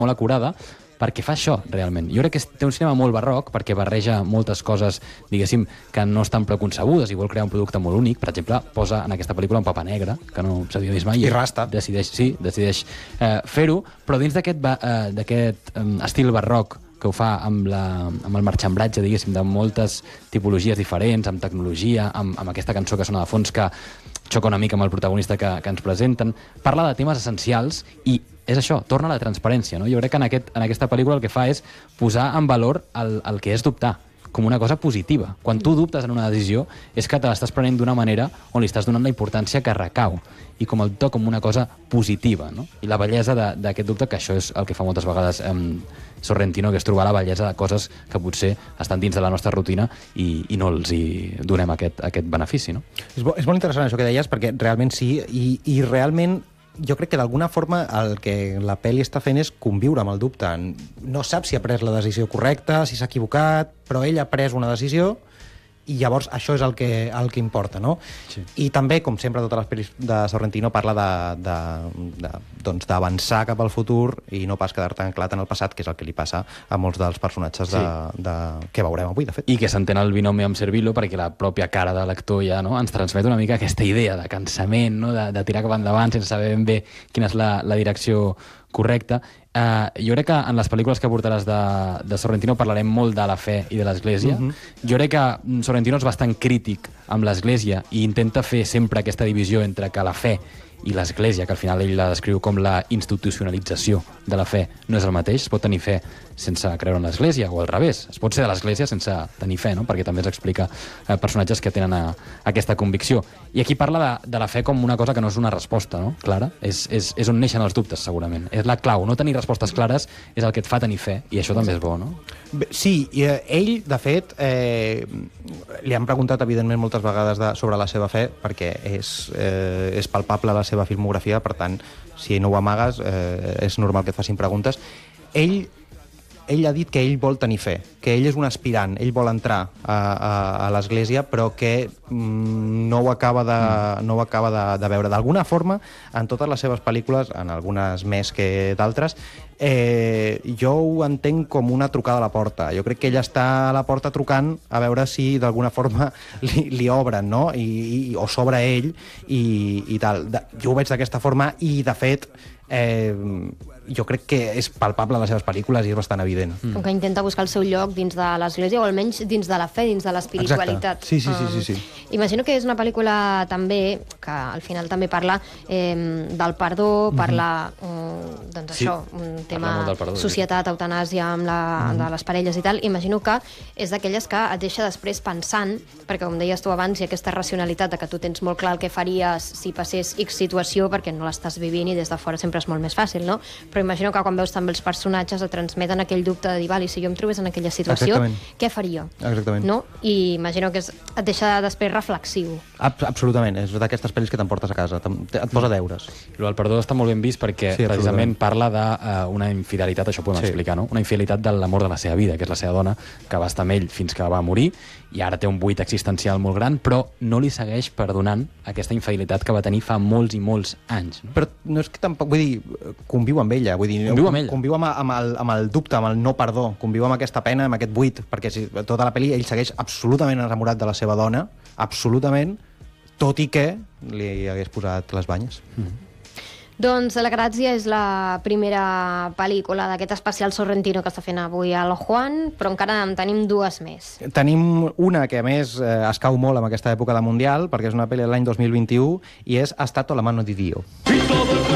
molt acurada, perquè fa això, realment. Jo crec que té un cinema molt barroc, perquè barreja moltes coses, diguéssim, que no estan preconcebudes i vol crear un producte molt únic. Per exemple, posa en aquesta pel·lícula un papa negre, que no s'havia vist mai. I rasta. Decideix fer-ho, però dins d'aquest estil barroc que ho fa amb el marxambratge, diguéssim, de moltes tipologies diferents, amb tecnologia, amb aquesta cançó que sona de fons, que xoca una mica amb el protagonista que ens presenten. Parla de temes essencials i és això, torna a la transparència, no? Jo crec que en aquesta pel·lícula el que fa és posar en valor el que és dubtar, com una cosa positiva. Quan tu dubtes en una decisió és que te l'estàs prenent d'una manera on li estàs donant la importància que recau i com el to com una cosa positiva, no? I la bellesa d'aquest dubte, que això és el que fa moltes vegades Sorrentino, que és trobar la bellesa de coses que potser estan dins de la nostra rutina i no els hi donem aquest benefici, no? És molt interessant això que deies, perquè realment sí, i realment jo crec que d'alguna forma el que la pel·li està fent és conviure amb el dubte. No sap si ha pres la decisió correcta, si s'ha equivocat, però ell ha pres una decisió i llavors això és el que importa, no? Sí. I també, com sempre, totes les pel·lis de Sorrentino parla d'avançar cap al futur i no pas quedar-te anclat en el passat, que és el que li passa a molts dels personatges que veurem avui, de fet. I que s'entén el binomi amb Servillo perquè la pròpia cara de l'actor ja, no?, ens transmet una mica aquesta idea de cansament, no?, de tirar cap endavant sense saber ben bé quina és la direcció correcta. Jo crec que en les pel·lícules que portaràs de Sorrentino parlarem molt de la fe i de l'Església. Jo crec que Sorrentino és bastant crític amb l'Església i intenta fer sempre aquesta divisió entre que la fe i l'Església, que al final ell la descriu com la institucionalització de la fe, no és el mateix. Es pot tenir fe sense creure en l'Església, o al revés. Es pot ser de l'Església sense tenir fe, no?, perquè també es explica personatges que tenen aquesta convicció. I aquí parla de la fe com una cosa que no és una resposta, no?, clara. És on neixen els dubtes, segurament. És la clau. No tenir respostes clares és el que et fa tenir fe, i això també és bo, no? Sí, i ell, de fet, li han preguntat, evidentment, moltes vegades sobre la seva fe, perquè és palpable la seva filmografia, per tant, si no ho amagues, és normal que et facin preguntes. Ell ha dit que ell vol tenir fe, que ell és un aspirant, ell vol entrar a l'Església, però que no ho acaba de veure. D'alguna forma, en totes les seves pel·lícules, en algunes més que d'altres, jo ho entenc com una trucada a la porta. Jo crec que ell està a la porta trucant a veure si d'alguna forma li obren, no?, o s'obre ell i tal. Jo ho veig d'aquesta forma i, de fet, jo crec que és palpable a les seves pel·lícules i és bastant evident. Com que intenta buscar el seu lloc dins de l'Església, o almenys dins de la fe, dins de l'espiritualitat. Exacte. Sí. Imagino que és una pel·lícula també, que al final també parla del perdó, parla doncs això, un tema societat, eutanàsia de les parelles i tal. Imagino que és d'aquelles que et deixa després pensant, perquè com deies tu abans, hi ha aquesta racionalitat de que tu tens molt clar el que faries si passés X situació, perquè no l'estàs vivint i des de fora sempre és molt més fàcil, no? Però imagino que quan veus també els personatges et transmeten aquell dubte de dir, vale, si jo em trobés en aquella situació, què faria? Exactament. No? I imagino que et deixa després reflexiu. Absolutament, és d'aquestes pel·lis que t'emportes a casa, et posa deures. El perdó està molt ben vist perquè precisament parla d'una infidelitat, això ho podem explicar, no? Una infidelitat de l'amor de la seva vida, que és la seva dona, que va estar amb ell fins que va morir, i ara té un buit existencial molt gran, però no li segueix perdonant aquesta infidelitat que va tenir fa molts i molts anys. No? Però no és que tampoc, vull dir, conviu amb ella, conviu amb el dubte, amb el no perdó, conviu amb aquesta pena, amb aquest buit, perquè tota la pel·li ell segueix absolutament enamorat de la seva dona, absolutament, tot i que li hagués posat les banyes. Doncs La Gràcia és la primera pel·lícula d'aquest especial Sorrentino que està fent avui el Juan, però encara en tenim dues més. Tenim una que, a més, es cau molt en aquesta època de Mundial, perquè és una pel·li de l'any 2021, i és Ha stato la mano di Dio.